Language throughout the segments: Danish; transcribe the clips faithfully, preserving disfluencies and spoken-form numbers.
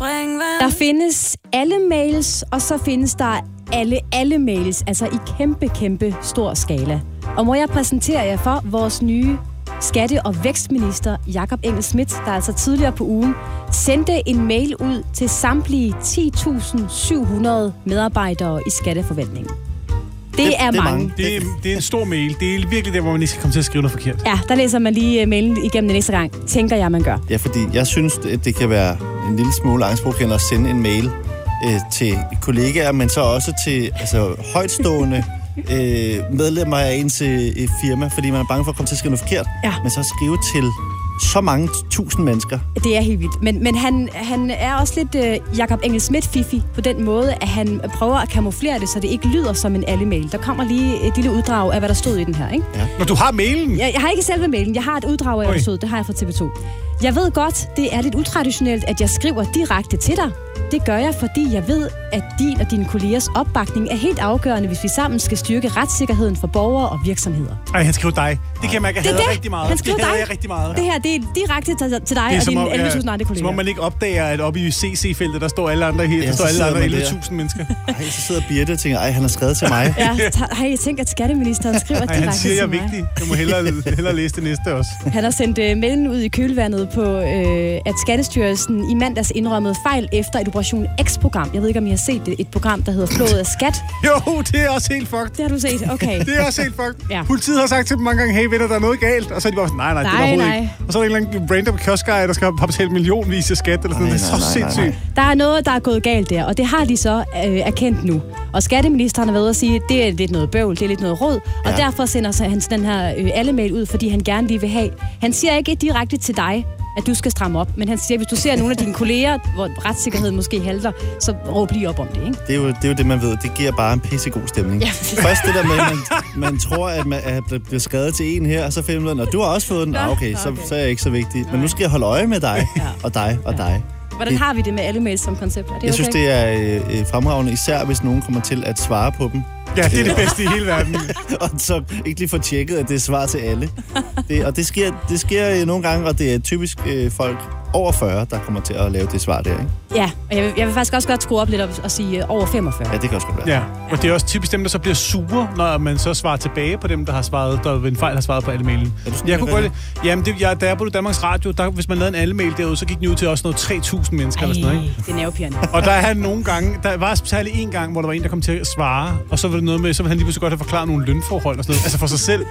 Der findes alle mails, og så findes der alle alle mails, altså i kæmpe, kæmpe stor skala. Og må jeg præsentere jer for vores nye skatte- og vækstminister, Jakob Engel-Schmidt, der altså tidligere på ugen sendte en mail ud til samtlige ti tusind syv hundrede medarbejdere i skatteforvaltningen. Det, det er det er mange. mange. Det, er, det er en stor mail. Det er virkelig der, hvor man ikke skal komme til at skrive noget forkert. Ja, der læser man lige mailen igennem den næste gang. Tænker jeg, man gør. Ja, fordi jeg synes, at det kan være en lille smule angstprovokerende at sende en mail øh, til kollegaer, men så også til altså, højtstående øh, medlemmer af ens øh, firma, fordi man er bange for at komme til at skrive noget forkert. Ja. Men så skrive til så mange tusind mennesker. Det er helt vildt. Men, men han, han er også lidt øh, Jakob Engel-Schmidt-fifi på den måde, at han prøver at kamuflere det, så det ikke lyder som en alle-mail. Der kommer lige et lille uddrag af, hvad der stod i den her, ikke? Ja. Når du har mailen? Jeg, jeg har ikke selve mailen. Jeg har et uddrag af, hvad der stod. Det har jeg fra T V to. Jeg ved godt, det er lidt utraditionelt, at jeg skriver direkte til dig. Det gør jeg, fordi jeg ved, at din og dine kollegers opbakning er helt afgørende, hvis vi sammen skal styrke retssikkerheden for borgere og virksomheder. Ej, han skriver dig. Det kan jeg mærke, at jeg hader det. rigtig meget. Han skriver det hader dig. jeg rigtig meget. Det her, det er direkte til, til dig og dine elleve tusind andre kolleger. Som om man ikke opdager, at oppe i C C-feltet, der står alle andre helt, ja, der står alle andre elleve tusind mennesker. Ej, så sidder Birte og tænker, ej, han har skrevet til mig. Ja, har I tænkt, at skatteministeren skriver ej, direkte han siger, til jeg mig? er vigtig. Jeg må hellere, hellere læse det næste også. Han har sendt uh, mailen ud i kølvandet på, uh, at Skattestyrelsen i mandags indrømmede fejl efter et Operation X-program. Jeg ved ikke, om I har set det. Et program, der hedder Flået af Skat. Jo, det er også helt fucked. Det har du set, okay. Det er også helt fucked. Ja. Politiet har sagt til dem mange gange, hey venner, der er noget galt. Og så er de bare sådan, nej, nej, nej, det er overhovedet ikke. Og så er der en eller anden random kioskejr, der skal have betalt millionvis af skat. Eller sådan. Nej, det er så sindssygt. Der er noget, der er gået galt der, og det har de så øh, erkendt nu. Og skatteministeren har været at sige, at det er lidt noget bøvl, det er lidt noget råd. Og ja. Derfor sender han den her øh, alle-mail ud, fordi han gerne lige vil have. Han siger ikke direkte til dig, at du skal stramme op. Men han siger, at hvis du ser nogle af dine kolleger, hvor retssikkerheden måske halter, så råb lige op om det, ikke? Det er jo det, er jo det man ved. Det giver bare en pissegod stemning. Ja. Først det der med, at man, man tror, at, man, at der bliver skrevet til en her, og så finder man, og du har også fået den. Ah, okay, så, okay. så er jeg ikke så vigtig. Men nu skal jeg holde øje med dig, ja. og dig, og ja. dig. Hvordan har vi det med alle mails som koncept? Er det jeg okay? synes, det er øh, fremragende, især hvis nogen kommer til at svare på dem. Ja, det er det bedste i hele verden. Og så ikke lige få tjekket, at det er svar til alle. Det, og det sker, det sker nogle gange, og det er typisk øh, folk over fyrre, der kommer til at lave det svar der, ikke? Ja, og jeg vil, jeg vil faktisk også godt skrue op lidt og, og sige over femogfyrre. Ja, det kan også godt være. Ja, og det er også typisk dem, der så bliver sure, når man så svarer tilbage på dem, der har svaret, der ved en fejl har svaret på alle mailen. Jeg kunne godt, jamen, det, jeg, da jeg boede i Danmarks Radio, der, hvis man lavede en alle-mail derude, så gik den ud til også noget tre tusind mennesker. Ej, eller sådan noget, ikke? Det er nervepirrende. Og der er nogle gange, der var særligt en gang, hvor der var en, der kom til at svare, og så var det noget med, så ville han lige pludselig godt have forklaret nogle lønforhold og sådan noget, altså for sig selv.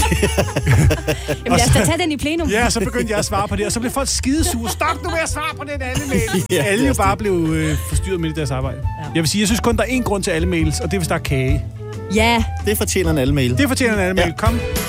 Jamen lad os da tage den i plenum. Ja, så begyndte jeg at svare på det, og så blev folk skidesure. Stop nu med at svare på den alle mail. Ja, alle jo bare blev øh, forstyrret midt i deres arbejde. Ja. Jeg vil sige, jeg synes kun, der er én grund til alle mails, og det er, hvis der er kage. Ja. Det fortjener en alle mail. Det fortjener en alle mail. Ja. Kom.